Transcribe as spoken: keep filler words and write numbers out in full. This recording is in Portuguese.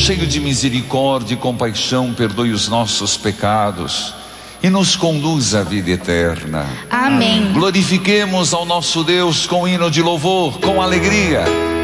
cheio de misericórdia e compaixão, perdoe os nossos pecados e nos conduz à vida eterna. Amém. Glorifiquemos ao nosso Deus com hino de louvor, com alegria.